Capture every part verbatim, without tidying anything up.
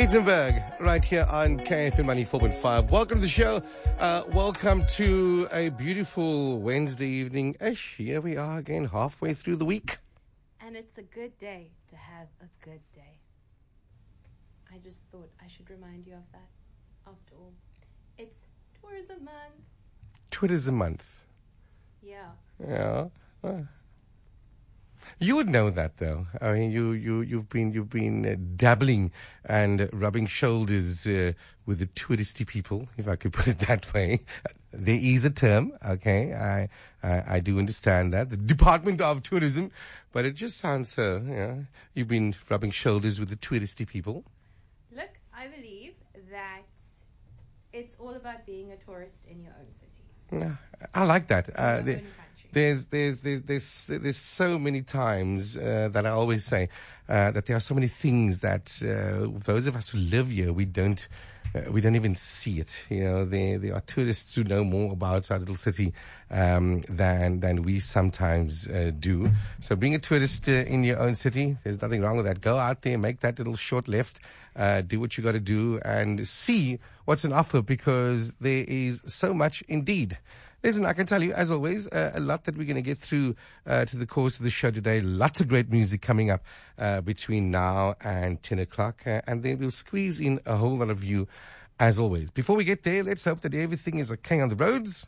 Wittenberg, right here on K F M ninety-four point five. Welcome to the show. Uh, welcome to a beautiful Wednesday evening. Ish, here we are again, halfway through the week. And it's a good day to have a good day. I just thought I should remind you of that. After all, it's Tourism Month. Tourism Month. Yeah. Yeah. Uh. You would know that, though. I mean, you you you've been you've been uh, dabbling and rubbing shoulders uh, with the touristy people, if I could put it that way. There is a term, okay? I I, I do understand that, the Department of Tourism, but it just sounds so. You know, you've been rubbing shoulders with the touristy people. Look, I believe that it's all about being a tourist in your own city. Yeah, I like that. Uh, your the, own country. There's, there's, there's, there's, there's so many times uh, that I always say uh, that there are so many things that uh, those of us who live here, we don't, uh, we don't even see it. You know, there, there are tourists who know more about our little city um, than than we sometimes uh, do. So, being a tourist uh, in your own city, there's nothing wrong with that. Go out there, make that little short left, uh, do what you got to do, and see what's on offer, because there is so much indeed. Listen, I can tell you, as always, uh, a lot that we're going to get through uh, to the course of the show today. Lots of great music coming up uh, between now and ten o'clock. Uh, and then we'll squeeze in a whole lot of you, as always. Before we get there, let's hope that everything is okay on the roads.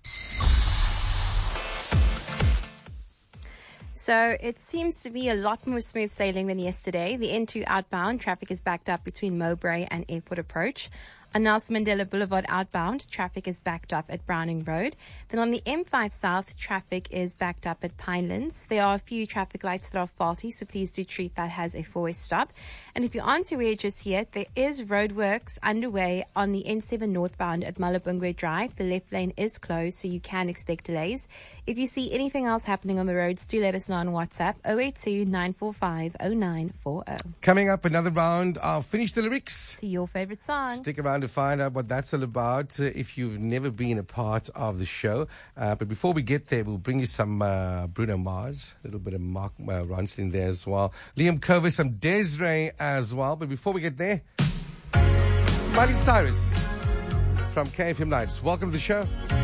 So it seems to be a lot more smooth sailing than yesterday. The N two outbound traffic is backed up between Mowbray and Airport Approach. On Nelson Mandela Boulevard outbound, traffic is backed up at Browning Road. Then on the M five South, traffic is backed up at Pinelands. There are a few traffic lights that are faulty, so please do treat that as a four-way stop. And if you aren't aware just yet, there is roadworks underway on the N seven northbound at Malabungwe Drive. The left lane is closed, so you can expect delays. If you see anything else happening on the roads, do let us know on WhatsApp, oh eight two, nine four five, oh nine four oh. Coming up, another round of Finish the Lyrics. To your favorite song. Stick around to find out what that's all about uh, if you've never been a part of the show. Uh, but before we get there, we'll bring you some uh, Bruno Mars, a little bit of Mark uh, Ronson there as well. Liam Covey, some Desiree as well. But before we get there, Miley Cyrus from K F M Nights. Welcome to the show.